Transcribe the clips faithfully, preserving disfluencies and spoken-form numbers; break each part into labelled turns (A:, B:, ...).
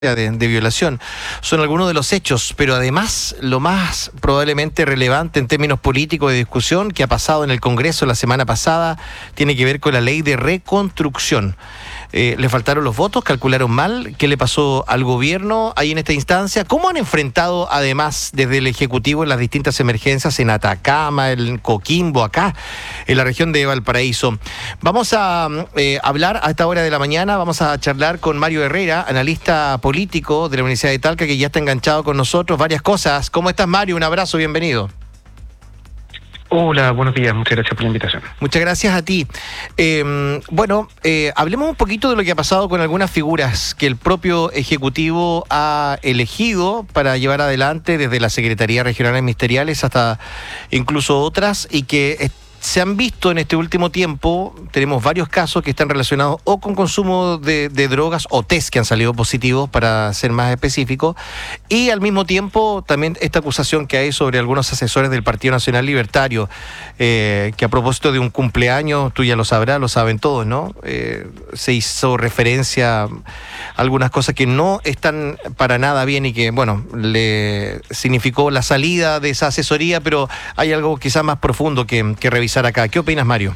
A: De, de violación. Son algunos de los hechos, pero además lo más probablemente relevante en términos políticos de discusión que ha pasado en el Congreso la semana pasada tiene que ver con la ley de reconstrucción. Eh, ¿Le faltaron los votos? ¿Calcularon mal? ¿Qué le pasó al gobierno ahí en esta instancia? ¿Cómo han enfrentado además desde el Ejecutivo las distintas emergencias en Atacama, en Coquimbo, acá, en la región de Valparaíso? Vamos a eh, hablar a esta hora de la mañana, vamos a charlar con Mario Herrera, analista político de la Universidad de Talca, que ya está enganchado con nosotros, varias cosas. ¿Cómo estás, Mario? Un abrazo, bienvenido.
B: Hola, buenos días, muchas gracias por la invitación.
A: Muchas gracias a ti. Eh, bueno, eh, hablemos un poquito de lo que ha pasado con algunas figuras que el propio Ejecutivo ha elegido para llevar adelante, desde la Secretaría Regionales Ministeriales hasta incluso otras, y que se han visto en este último tiempo. Tenemos varios casos que están relacionados o con consumo de, de drogas o test que han salido positivos, para ser más específico, y al mismo tiempo también esta acusación que hay sobre algunos asesores del Partido Nacional Libertario, eh, que a propósito de un cumpleaños, tú ya lo sabrás, lo saben todos, ¿no? Eh, se hizo referencia a algunas cosas que no están para nada bien y que, bueno, le significó la salida de esa asesoría, pero hay algo quizás más profundo que, que revisar acá. ¿Qué opinas, Mario?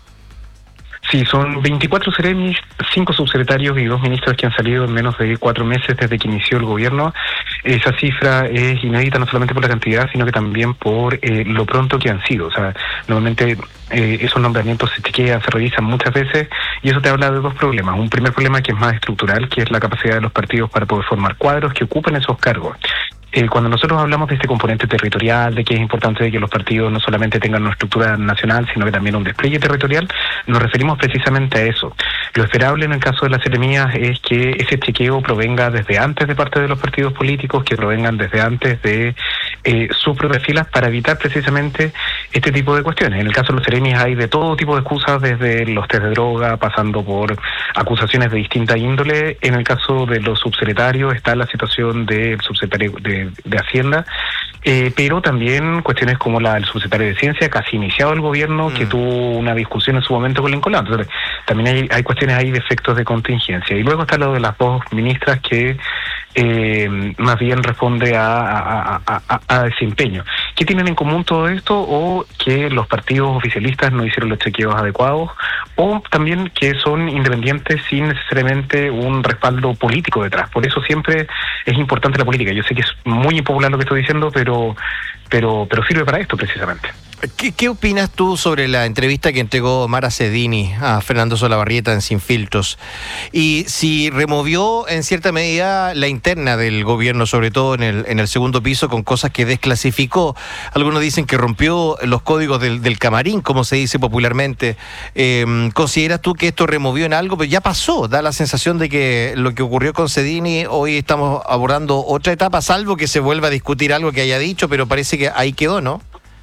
B: Sí, son veinticuatro seremis, cinco subsecretarios y dos ministros que han salido en menos de cuatro meses desde que inició el gobierno. Esa cifra es inédita no solamente por la cantidad, sino que también por eh, lo pronto que han sido. O sea, normalmente eh, esos nombramientos se chequean, se revisan muchas veces, y eso te habla de dos problemas. Un primer problema que es más estructural, que es la capacidad de los partidos para poder formar cuadros que ocupen esos cargos. Eh, cuando nosotros hablamos de este componente territorial, de que es importante de que los partidos no solamente tengan una estructura nacional, sino que también un despliegue territorial, nos referimos precisamente a eso. Lo esperable en el caso de las seremías es que ese chequeo provenga desde antes de parte de los partidos políticos, que provengan desde antes de eh, sus propias filas, para evitar precisamente este tipo de cuestiones. En el caso de los seremias hay de todo tipo de excusas, desde los test de droga, pasando por acusaciones de distinta índole. En el caso de los subsecretarios está la situación del subsecretario de de Hacienda, eh, pero también cuestiones como la del subsecretario de Ciencia, casi iniciado el gobierno, mm. que tuvo una discusión en su momento con Lincoln. Entonces, también hay, hay cuestiones ahí de efectos de contingencia. Y luego está lo de las dos ministras que eh, más bien responde a, a, a, a, a desempeño. ¿Qué tienen en común todo esto? O que los partidos oficialistas no hicieron los chequeos adecuados, o también que son independientes sin necesariamente un respaldo político detrás. Por eso siempre es importante la política. Yo sé que es muy impopular lo que estoy diciendo, pero pero pero sirve para esto precisamente.
A: ¿Qué, ¿Qué opinas tú sobre la entrevista que entregó Mara Cedini a Fernando Solabarrieta en Sin Filtros? Y si removió en cierta medida la interna del gobierno, sobre todo en el, en el segundo piso, con cosas que desclasificó. Algunos dicen que rompió los códigos del, del camarín, como se dice popularmente. Eh, ¿Consideras tú que esto removió en algo? Pero ya pasó, da la sensación de que lo que ocurrió con Cedini, hoy estamos abordando otra etapa, salvo que se vuelva a discutir algo que haya dicho, pero parece que ahí quedó, ¿no?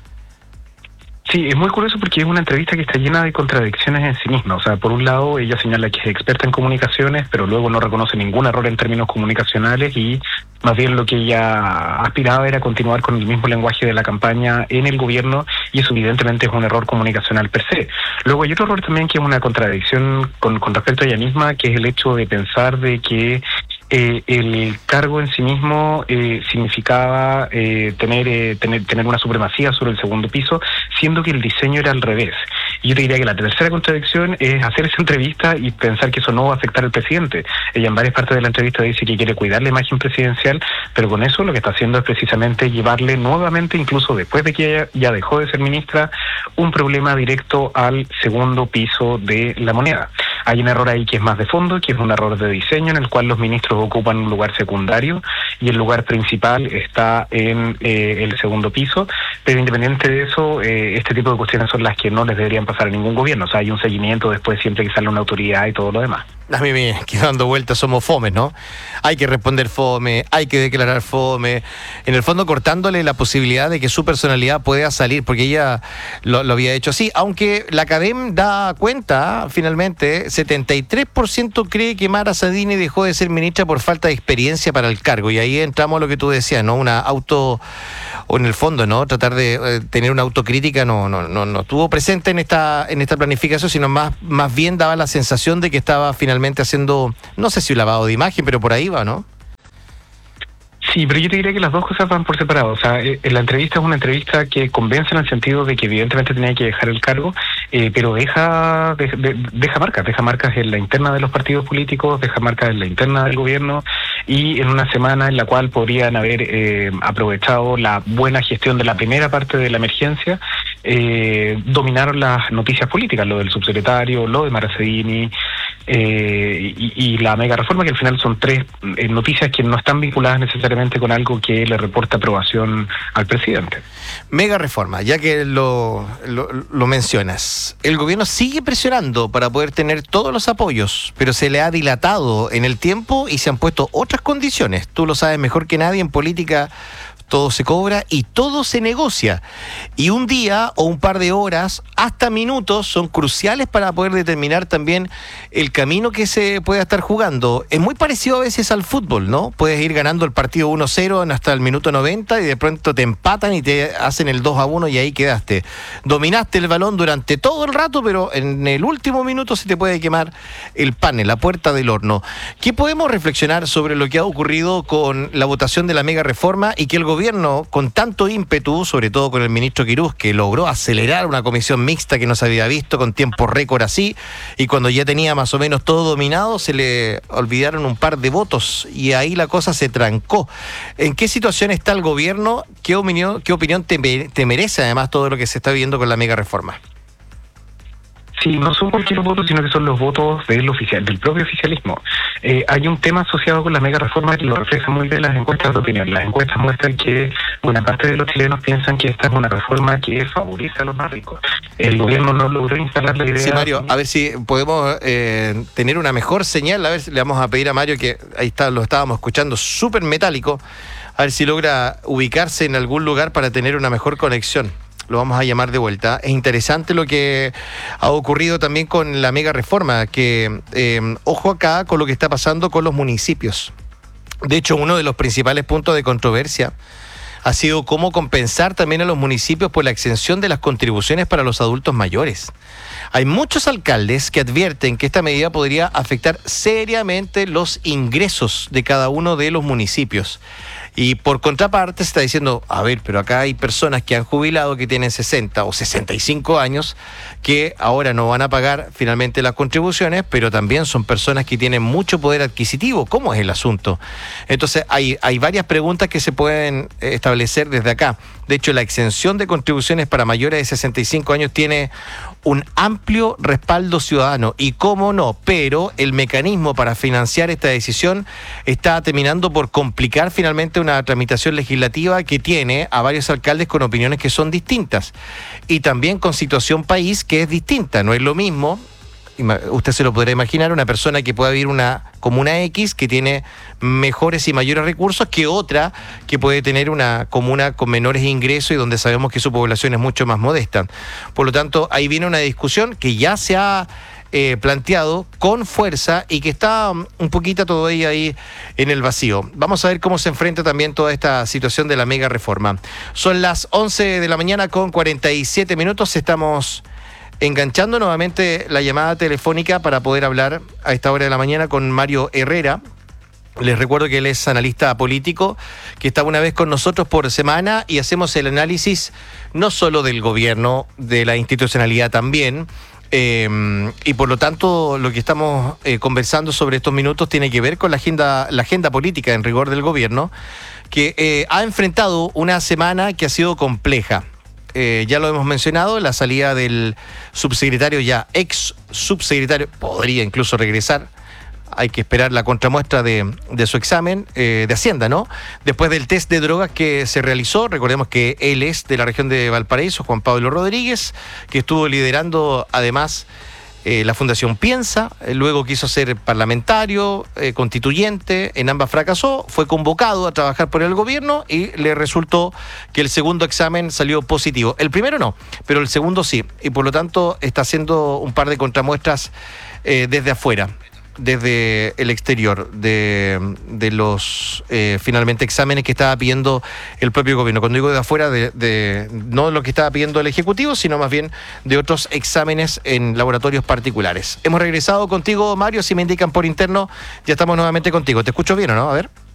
B: Sí, es muy curioso porque es una entrevista que está llena de contradicciones en sí misma. O sea, por un lado, ella señala que es experta en comunicaciones, pero luego no reconoce ningún error en términos comunicacionales, y más bien lo que ella aspiraba era continuar con el mismo lenguaje de la campaña en el gobierno, y eso evidentemente es un error comunicacional per se. Luego hay otro error también que es una contradicción con, con respecto a ella misma, que es el hecho de pensar de que Eh, el cargo en sí mismo eh, significaba eh, tener, eh, tener tener una supremacía sobre el segundo piso, siendo que el diseño era al revés. Y yo te diría que la tercera contradicción es hacer esa entrevista y pensar que eso no va a afectar al presidente. Ella en varias partes de la entrevista dice que quiere cuidar la imagen presidencial, pero con eso lo que está haciendo es precisamente llevarle nuevamente, incluso después de que ella ya dejó de ser ministra, un problema directo al segundo piso de la moneda. Hay un error ahí que es más de fondo, que es un error de diseño, en el cual los ministros ocupan un lugar secundario y el lugar principal está en eh, el segundo piso, pero independiente de eso, eh, este tipo de cuestiones son las que no les deberían pasar a ningún gobierno. O sea, hay un seguimiento después siempre que sale una autoridad y todo lo demás.
A: A mí me quedo dando vueltas, somos fomes, ¿no? Hay que responder fome, hay que declarar fome, en el fondo cortándole la posibilidad de que su personalidad pueda salir, porque ella lo, lo había hecho así, aunque la Academ da cuenta, finalmente, setenta y tres por ciento cree que Mara Cedini dejó de ser ministra por falta de experiencia para el cargo, y ahí entramos a lo que tú decías, ¿no? Una auto, o en el fondo, ¿no? Tratar de eh, tener una autocrítica no, no, no, no estuvo presente en esta, en esta planificación, sino más, más bien daba la sensación de que estaba finalmente haciendo, no sé si un lavado de imagen, pero por ahí va, ¿no?
B: Sí, pero yo te diría que las dos cosas van por separado. O sea, eh, la entrevista es una entrevista que convence en el sentido de que evidentemente tenía que dejar el cargo, eh, pero deja, de, de, deja marcas, deja marcas en la interna de los partidos políticos, deja marcas en la interna del gobierno, y en una semana en la cual podrían haber eh, aprovechado la buena gestión de la primera parte de la emergencia, eh, dominaron las noticias políticas, lo del subsecretario, lo de Maracedini, eh, y, y la mega reforma, que al final son tres eh, noticias que no están vinculadas necesariamente con algo que le reporta aprobación al presidente.
A: Mega reforma, ya que lo, lo, lo mencionas. El gobierno sigue presionando para poder tener todos los apoyos, pero se le ha dilatado en el tiempo y se han puesto otras condiciones. Tú lo sabes mejor que nadie, en política todo se cobra y todo se negocia. Y un día o un par de horas, hasta minutos, son cruciales para poder determinar también el camino que se pueda estar jugando. Es muy parecido a veces al fútbol, ¿no? Puedes ir ganando el partido uno cero hasta el minuto noventa y de pronto te empatan y te hacen el dos a uno y ahí quedaste. Dominaste el balón durante todo el rato, pero en el último minuto se te puede quemar el pan en la puerta del horno. ¿Qué podemos reflexionar sobre lo que ha ocurrido con la votación de la mega reforma y que el gobierno gobierno, con tanto ímpetu, sobre todo con el ministro Quirós, que logró acelerar una comisión mixta que no se había visto con tiempo récord así, y cuando ya tenía más o menos todo dominado, se le olvidaron un par de votos y ahí la cosa se trancó? ¿En qué situación está el gobierno? ¿Qué opinión, qué opinión te, te merece además todo lo que se está viendo con la mega reforma?
B: Sí, no son cualquier voto, sino que son los votos del oficial, del propio oficialismo. Eh, hay un tema asociado con la mega reforma que lo refleja muy bien las encuestas de opinión. Las encuestas muestran que buena parte de los chilenos piensan que esta es una reforma que favorece a los más ricos. El gobierno no logró instalar la idea...
A: Sí, Mario, a ver si podemos eh, tener una mejor señal. A ver si le vamos a pedir a Mario, que ahí está, lo estábamos escuchando súper metálico, a ver si logra ubicarse en algún lugar para tener una mejor conexión. Lo vamos a llamar de vuelta. Es interesante lo que ha ocurrido también con la mega reforma, que eh, ojo acá con lo que está pasando con los municipios. De hecho, uno de los principales puntos de controversia ha sido cómo compensar también a los municipios por la exención de las contribuciones para los adultos mayores. Hay muchos alcaldes que advierten que esta medida podría afectar seriamente los ingresos de cada uno de los municipios. Y por contraparte se está diciendo, a ver, pero acá hay personas que han jubilado, que tienen sesenta o sesenta y cinco años, que ahora no van a pagar finalmente las contribuciones, pero también son personas que tienen mucho poder adquisitivo. ¿Cómo es el asunto? Entonces hay, hay varias preguntas que se pueden establecer desde acá. De hecho, la exención de contribuciones para mayores de sesenta y cinco años tiene un amplio respaldo ciudadano, y cómo no, pero el mecanismo para financiar esta decisión está terminando por complicar finalmente una tramitación legislativa que tiene a varios alcaldes con opiniones que son distintas y también con situación país que es distinta. No es lo mismo, usted se lo podrá imaginar, una persona que pueda vivir una comuna X que tiene mejores y mayores recursos que otra que puede tener una comuna con menores ingresos y donde sabemos que su población es mucho más modesta. Por lo tanto, ahí viene una discusión que ya se ha eh, planteado con fuerza y que está un poquito todavía ahí en el vacío. Vamos a ver cómo se enfrenta también toda esta situación de la mega reforma. Son las once de la mañana con cuarenta y siete minutos. Estamos enganchando nuevamente la llamada telefónica para poder hablar a esta hora de la mañana con Mario Herrera. Les recuerdo que él es analista político, que está una vez con nosotros por semana y hacemos el análisis no solo del gobierno, de la institucionalidad también. Eh, y por lo tanto lo que estamos eh, conversando sobre estos minutos tiene que ver con la agenda, la agenda política en rigor del gobierno, que eh, ha enfrentado una semana que ha sido compleja. Eh, ya lo hemos mencionado, la salida del subsecretario, ya ex subsecretario, podría incluso regresar. Hay que esperar la contramuestra de, de su examen eh, de Hacienda, ¿no? Después del test de drogas que se realizó, recordemos que él es de la región de Valparaíso, Juan Pablo Rodríguez, que estuvo liderando además eh, la Fundación Piensa, eh, luego quiso ser parlamentario, eh, constituyente, en ambas fracasó, fue convocado a trabajar por el gobierno y le resultó que el segundo examen salió positivo. El primero no, pero el segundo sí, y por lo tanto está haciendo un par de contramuestras eh, desde afuera, desde el exterior, de, de los eh, finalmente exámenes que estaba pidiendo el propio gobierno. Cuando digo de afuera, de, de no lo que estaba pidiendo el Ejecutivo, sino más bien de otros exámenes en laboratorios particulares. Hemos regresado contigo, Mario, si me indican por interno, ya estamos nuevamente contigo. ¿Te escucho bien o no? A ver.